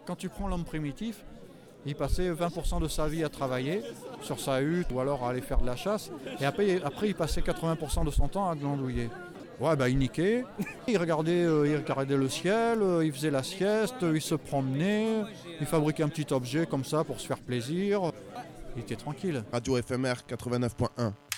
quand tu prends l'homme primitif, il passait 20% de sa vie à travailler sur sa hutte ou alors à aller faire de la chasse. Et après il passait 80% de son temps à glandouiller. Ouais, il niquait, il regardait le ciel, il faisait la sieste, il se promenait, il fabriquait un petit objet comme ça pour se faire plaisir. Il était tranquille. Radio FMR 89.1.